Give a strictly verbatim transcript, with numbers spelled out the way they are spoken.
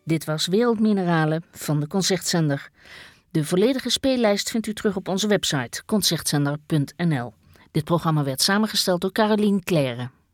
Dit was Wereldmineralen van de Concertzender. De volledige speellijst vindt u terug op onze website concertzender punt n l. Dit programma werd samengesteld door Caroline Claire.